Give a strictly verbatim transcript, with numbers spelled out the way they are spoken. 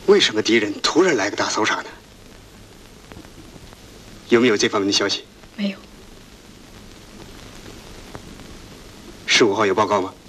为什么敌人突然来个大搜查呢？有没有这方面的消息？ 没有。 十五号有报告吗？